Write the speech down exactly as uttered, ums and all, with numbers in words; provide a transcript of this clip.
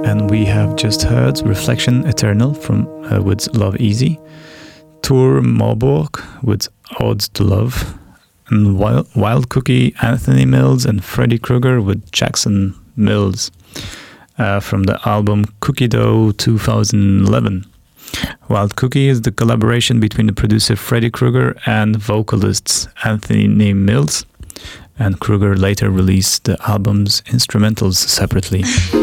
And we have just heard Reflection Eternal from uh, with Love Easy, Tour Marburg with Ode to Love, and Wild, Wild Cookie, Anthony Mills, and Freddy Krueger with Jackson Mills uh, from the album Cookie Dough two thousand eleven. Wild Cookie is the collaboration between the producer Freddy Krueger and vocalists Anthony Mills, and Krueger later released the album's instrumentals separately.